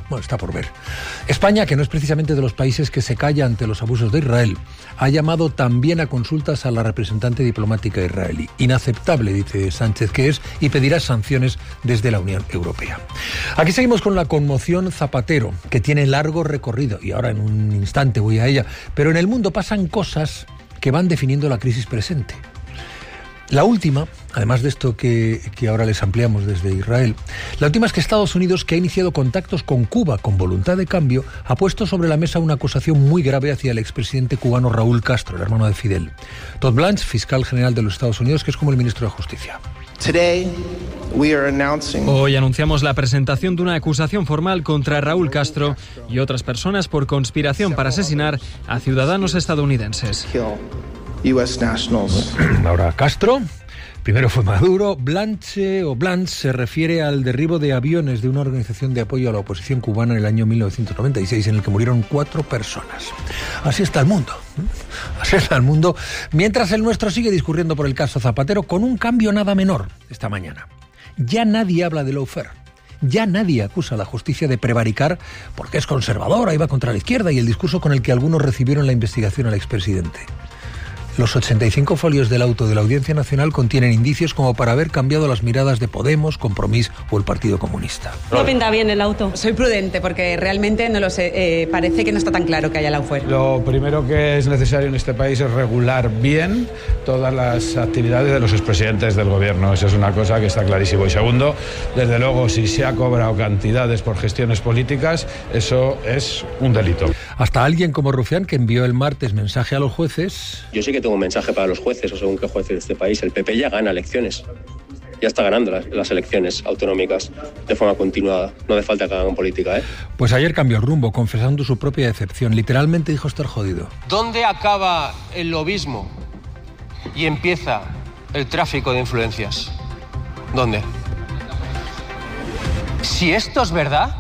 Bueno, está por ver. España, que no es precisamente de los países que se calla ante los abusos de Israel, ha llamado también a consultas a la representante diplomática israelí. Inaceptable, dice Sánchez, que es, y pedirá sanciones desde la Unión Europea. Aquí seguimos con la conmoción Zapatero, que tiene largo recorrido, y ahora en un instante voy a ella, pero en el mundo pasan cosas que van definiendo la crisis presente. La última, además de esto que ahora les ampliamos desde Israel, la última es que Estados Unidos, que ha iniciado contactos con Cuba con voluntad de cambio, ha puesto sobre la mesa una acusación muy grave hacia el expresidente cubano Raúl Castro, el hermano de Fidel. Todd Blanche, fiscal general de los Estados Unidos, que es como el ministro de Justicia. Hoy anunciamos la presentación de una acusación formal contra Raúl Castro y otras personas por conspiración para asesinar a ciudadanos estadounidenses. Ahora Castro, primero fue Maduro. Blanche se refiere al derribo de aviones de una organización de apoyo a la oposición cubana en el año 1996, en el que murieron 4 personas. Así está el mundo. Así está el mundo. Mientras el nuestro sigue discurriendo por el caso Zapatero, con un cambio nada menor esta mañana. Ya nadie habla de lawfare. Ya nadie acusa a la justicia de prevaricar porque es conservadora, iba contra la izquierda, y el discurso con el que algunos recibieron la investigación al expresidente. Los 85 folios del auto de la Audiencia Nacional contienen indicios como para haber cambiado las miradas de Podemos, Compromís o el Partido Comunista. No pinta bien el auto. Soy prudente porque realmente no lo sé. Parece que no está tan claro que haya lawfare. Lo primero que es necesario en este país es regular bien todas las actividades de los expresidentes del gobierno. Eso es una cosa que está clarísimo. Y segundo, desde luego, si se ha cobrado cantidades por gestiones políticas, eso es un delito. Hasta alguien como Rufián, que envió el martes mensaje a los jueces. Yo sí que tengo un mensaje para los jueces, o según qué jueces de este país. El PP ya gana elecciones. Ya está ganando las elecciones autonómicas de forma continuada. No hace falta que hagan política, ¿eh? Pues ayer cambió el rumbo, confesando su propia decepción. Literalmente dijo estar jodido. ¿Dónde acaba el lobismo y empieza el tráfico de influencias? ¿Dónde? Si esto es verdad,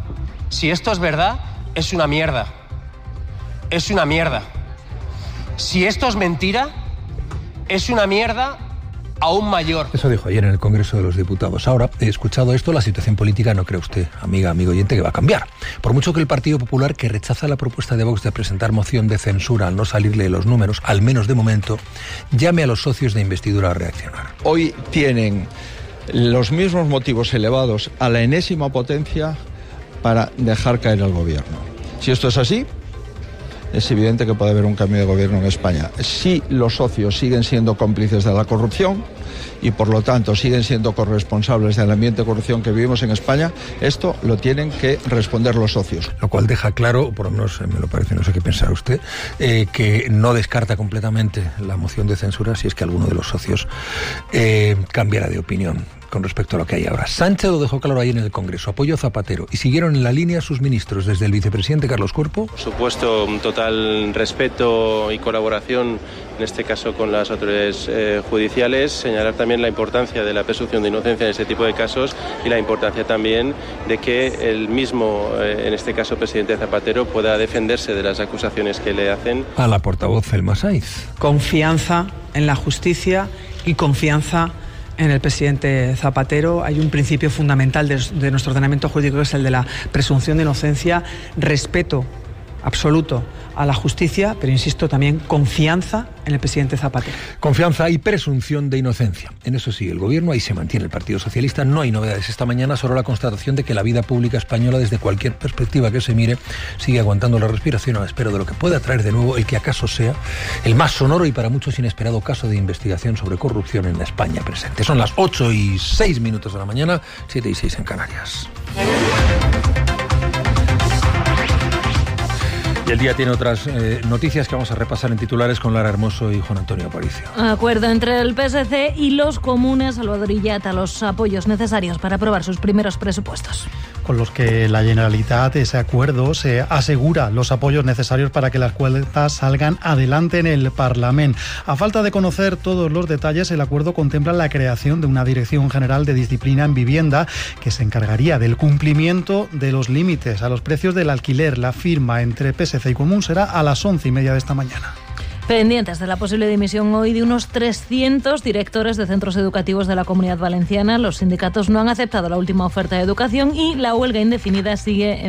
es una mierda. Es una mierda. Si esto es mentira, es una mierda aún mayor. Eso dijo ayer en el Congreso de los Diputados. Ahora, he escuchado esto, la situación política no cree usted, amigo oyente, que va a cambiar. Por mucho que el Partido Popular, que rechaza la propuesta de Vox de presentar moción de censura al no salirle de los números, al menos de momento, llame a los socios de investidura a reaccionar. Hoy tienen los mismos motivos elevados a la enésima potencia para dejar caer al gobierno. Si esto es así, es evidente que puede haber un cambio de gobierno en España. Si los socios siguen siendo cómplices de la corrupción y por lo tanto siguen siendo corresponsables del ambiente de corrupción que vivimos en España, esto lo tienen que responder los socios. Lo cual deja claro, por lo menos me lo parece, no sé qué pensará usted, que no descarta completamente la moción de censura si es que alguno de los socios cambiara de opinión con respecto a lo que hay ahora. Sánchez lo dejó claro ahí en el Congreso, apoyo a Zapatero, y siguieron en la línea sus ministros, desde el vicepresidente Carlos Cuerpo. Por supuesto, un total respeto y colaboración, en este caso con las autoridades judiciales, señalar también la importancia de la presunción de inocencia en este tipo de casos y la importancia también de que el mismo, en este caso presidente Zapatero, pueda defenderse de las acusaciones que le hacen. A la portavoz Elma Saiz. Confianza en la justicia y confianza en el presidente Zapatero. Hay un principio fundamental de nuestro ordenamiento jurídico, que es el de la presunción de inocencia, respeto absoluto a la justicia, pero insisto, también confianza en el presidente Zapatero. Confianza y presunción de inocencia. En eso sí, el gobierno, ahí se mantiene el Partido Socialista. No hay novedades esta mañana, solo la constatación de que la vida pública española, desde cualquier perspectiva que se mire, sigue aguantando la respiración a la espera de lo que pueda traer de nuevo el que acaso sea el más sonoro y para muchos inesperado caso de investigación sobre corrupción en la España presente. Son las 8:06 de la mañana, 7:06 en Canarias. Y el día tiene otras noticias que vamos a repasar en titulares con Lara Hermoso y Juan Antonio Aparicio. Acuerdo entre el PSC y los comunes. Salvador Illa los apoyos necesarios para aprobar sus primeros presupuestos. Con los que la Generalitat, ese acuerdo, se asegura los apoyos necesarios para que las cuentas salgan adelante en el Parlamento. A falta de conocer todos los detalles, el acuerdo contempla la creación de una Dirección General de Disciplina en Vivienda que se encargaría del cumplimiento de los límites a los precios del alquiler. La firma entre PSC y Común será a las 11:30 de esta mañana. Pendientes de la posible dimisión hoy de unos 300 directores de centros educativos de la Comunidad Valenciana. Los sindicatos no han aceptado la última oferta de educación y la huelga indefinida sigue en